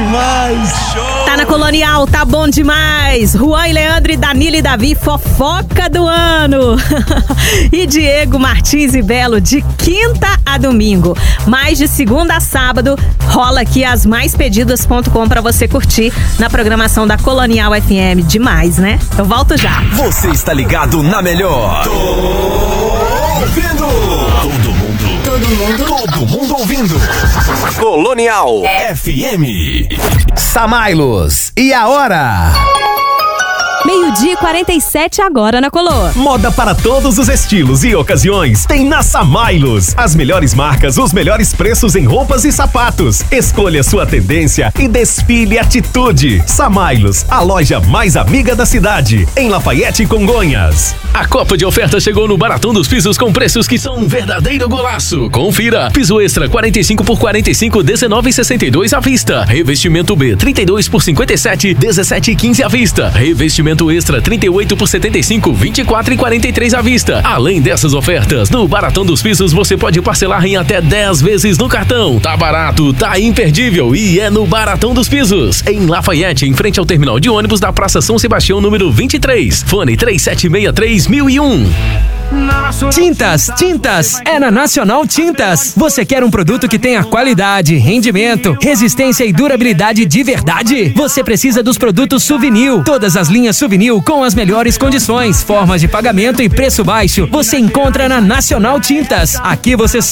demais. Tá na Colonial, tá bom demais. Juan e Leandro e Danilo e Davi, fofoca do ano. E Diego Martins e Belo, de quinta a domingo. Mais de segunda a sábado, rola aqui as maispedidas.com pra você curtir na programação da Colonial FM. Demais, né? Eu volto já. Você está ligado na melhor. Tô ouvindo. Todo mundo ouvindo. Colonial FM. Samailos, e a hora? 12:47 agora na Colô. Moda para todos os estilos e ocasiões tem na Samailos. As melhores marcas, os melhores preços em roupas e sapatos. Escolha sua tendência e desfile atitude. Samailos, a loja mais amiga da cidade, em Lafayette e Congonhas. A Copa de Oferta chegou no Baratão dos Pisos com preços que são um verdadeiro golaço. Confira. Piso extra 45 por 45, 19,62 à vista. Revestimento B 32 por 57, 17,15 à vista. Revestimento extra 38 por 75, 24,43 à vista. Além dessas ofertas, no Baratão dos Pisos você pode parcelar em até 10 vezes no cartão. Tá barato, tá imperdível e é no Baratão dos Pisos. Em Lafayette, em frente ao terminal de ônibus da Praça São Sebastião, número 23. Fone 3763-1001. Tintas, é na Nacional Tintas. Você quer um produto que tenha qualidade, rendimento, resistência e durabilidade de verdade? Você precisa dos produtos Souvenir. Todas as linhas Souvenir com as melhores condições, formas de pagamento e preço baixo. Você encontra na Nacional Tintas. Aqui você